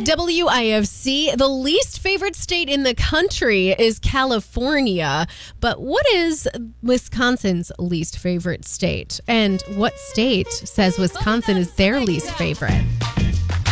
WIFC, the least favorite state in the country is California. But what is Wisconsin's least favorite state? And what state says Wisconsin is their least favorite?